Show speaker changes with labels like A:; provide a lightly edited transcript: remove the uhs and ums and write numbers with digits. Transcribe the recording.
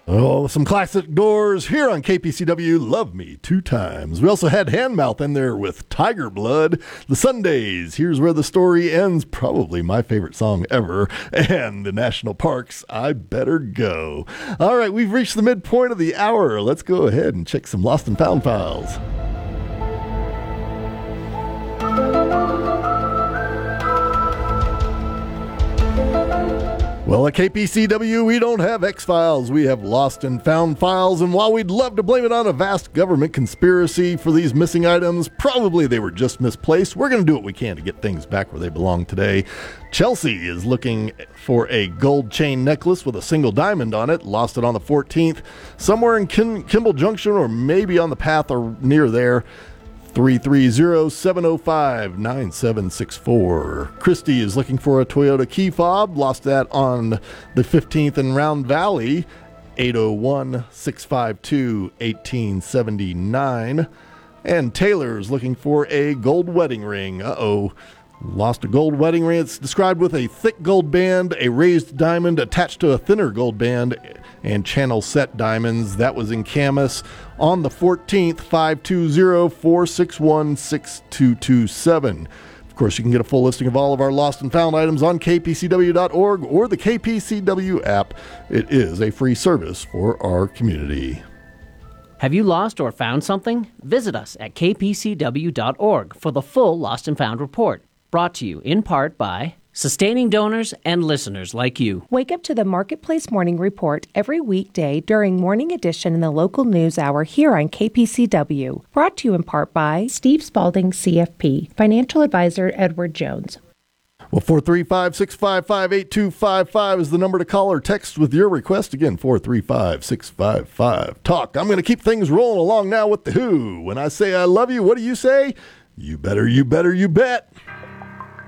A: Oh, some classic Doors here on KPCW, Love Me Two Times. We also had Handmouth in there with Tiger Blood. The Sundays, Here's Where the Story Ends, probably my favorite song ever. And the National Parks, I Better Go. All right, we've reached the midpoint of the hour. Let's go ahead and check some Lost and Found files. Well, at KPCW, we don't have X-Files. We have Lost and Found files, and while we'd love to blame it on a vast government conspiracy for these missing items, probably they were just misplaced. We're going to do what we can to get things back where they belong today. Chelsea is looking for a gold chain necklace with a single diamond on it. Lost it on the 14th, somewhere in Kimball Junction or maybe on the path or near there. 330-705-9764. Christy is looking for a Toyota key fob. Lost that on the 15th in Round Valley. 801-652-1879. And Taylor is looking for a gold wedding ring. Lost a gold wedding ring. It's described with a thick gold band, a raised diamond attached to a thinner gold band, and channel set diamonds. That was in Camas on the 14th, 520-461-6227. Of course, you can get a full listing of all of our lost and found items on kpcw.org or the KPCW app. It is a free service for our community.
B: Have you lost or found something? Visit us at kpcw.org for the full Lost and Found report. Brought to you in part by sustaining donors and listeners like you.
C: Wake up to the Marketplace Morning Report every weekday during Morning Edition in the local news hour here on KPCW. Brought to you in part by Steve Spalding, CFP, Financial Advisor Edward Jones.
A: Well, 435-655-8255 is the number to call or text with your request. Again, 435-655-TALK. I'm going to keep things rolling along now with The Who. When I say I love you, what do you say? You better, you better, you bet.